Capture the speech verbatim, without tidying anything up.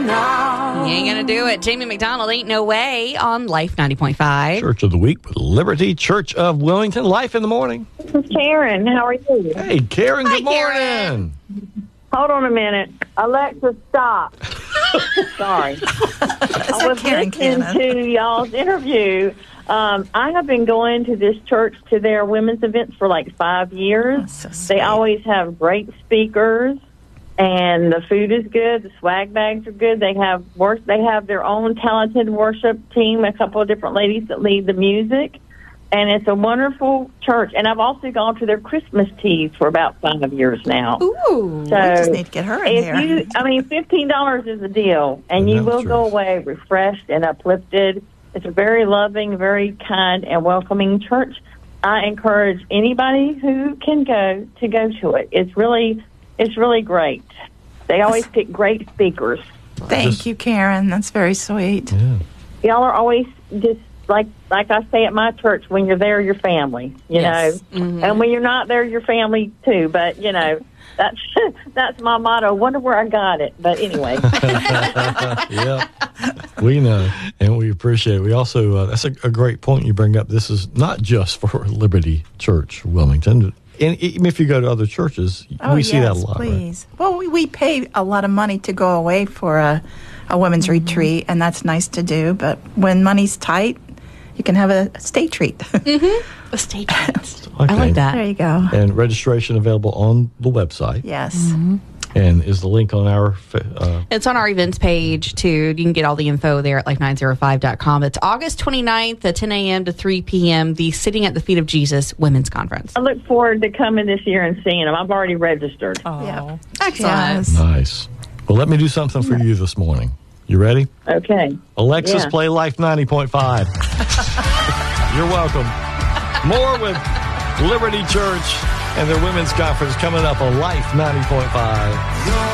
now. You ain't gonna do it. Jamie McDonald, Ain't No Way on Life ninety point five. Church of the Week with Liberty Church of Wilmington. Life in the Morning. This is Karen. How are you? Hey, Karen, Hi, good morning. Karen. Hold on a minute. Alexa, stop. Sorry. I was Karen listening Cannon? to y'all's interview. Um, I have been going to this church to their women's events for like five years. so They sweet. always have great speakers, and the food is good. The swag bags are good. They have work. They have their own talented worship team. A couple of different ladies that lead the music, and it's a wonderful church. And I've also gone to their Christmas teas for about five years now. Ooh. So We just need to get her in if there. you, I mean, fifteen dollars is a deal, and you That's will true. go away refreshed and uplifted. It's a very loving, very kind, and welcoming church. I encourage anybody who can go to go to it. It's really, it's really great. They always pick great speakers. Thank Just- you, Karen. That's very sweet. Yeah. Y'all are always just like like I say at my church. When you're there, you're family. You Yes. know, and when you're not there, you're family too. But you know. That's that's my motto. Wonder where I got it, but anyway. Yeah, we know, and we appreciate it. We also, uh, that's a, a great point you bring up. This is not just for Liberty Church Wilmington. And even if you go to other churches, Oh, we see yes, that a lot. Right? please. Well, we, we pay a lot of money to go away for a, a women's Mm-hmm. retreat, and that's nice to do. But when money's tight, you can have a state treat. A stage dance. Okay. I like that. There you go. And registration available on the website. Yes. Mm-hmm. And is the link on our fa- uh, It's on our events page, too. You can get all the info there at life nine oh five dot com. It's August twenty-ninth at ten a.m. to three p.m., the Sitting at the Feet of Jesus Women's Conference. I look forward to coming this year and seeing them. I've already registered. Oh, Yeah. excellent. Yes. nice. Well, let me do something for you this morning. You ready? Okay. Alexis, Yeah. play Life ninety point five. You're welcome. More with Liberty Church and their women's conference coming up on Life ninety point five.